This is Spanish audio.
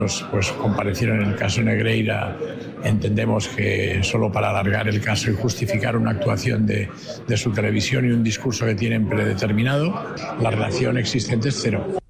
Pues comparecieron en el caso Negreira. Entendemos que solo para alargar el caso y justificar una actuación de su televisión y un discurso que tienen predeterminado, la relación existente es cero.